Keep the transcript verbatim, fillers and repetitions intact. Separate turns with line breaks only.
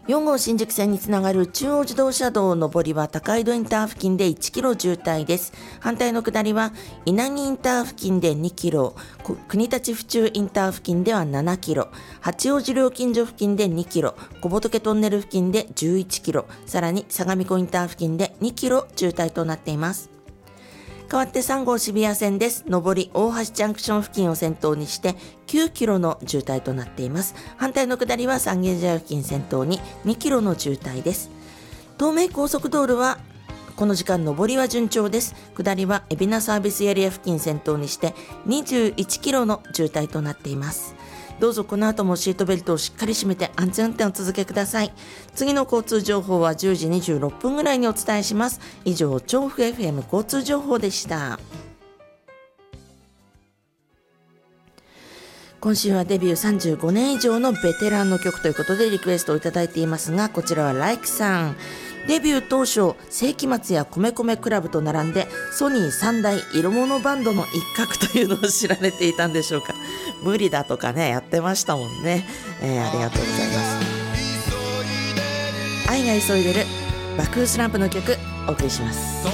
よん号新宿線につながる中央自動車道上りは高井戸インター付近でいちキロ渋滞です。反対の下りは稲城インター付近でにキロ、国立府中インター付近ではななキロ、八王子料金所付近でにキロ、小仏トンネル付近でじゅういちキロ、さらに相模湖インター付近でにキロ渋滞となっています。代わってさん号渋谷線です。上り大橋ジャンクション付近を先頭にしてきゅうキロの渋滞となっています。反対の下りは三軒茶屋付近先頭ににキロの渋滞です。東名高速道路はこの時間上りは順調です。下りは海老名サービスエリア付近先頭にしてにじゅういちキロの渋滞となっています。どうぞこの後もシートベルトをしっかり締めて安全運転をお続けください。次の交通情報はじゅうじにじゅうろっぷんぐらいにお伝えします。以上、調布 エフエム 交通情報でした。今週はデビューさんじゅうごねん以上のベテランの曲ということでリクエストをいただいていますが、こちらはライクさん。デビュー当初、世紀末や米米クラブと並んでソニー三大色物バンドの一角というのを知られていたんでしょうか。無理だとかね、やってましたもんね。えー、ありがとうございます。愛が急いでる爆風スランプの曲お送りします。